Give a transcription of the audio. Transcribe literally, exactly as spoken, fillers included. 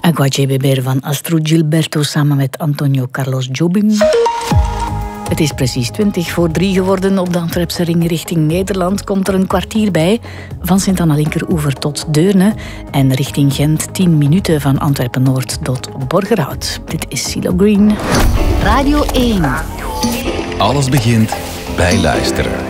Agua J B B van Astrud Gilberto samen met Antonio Carlos Jobim. Het is precies twintig voor drie geworden. Op de Antwerpse ring richting Nederland komt er een kwartier bij. Van Sint-Anna-Linkeroever tot Deurne. En richting Gent tien minuten van Antwerpen-Noord tot Borgerhout. Dit is CeeLo Green. Radio één. Alles begint bij luisteren.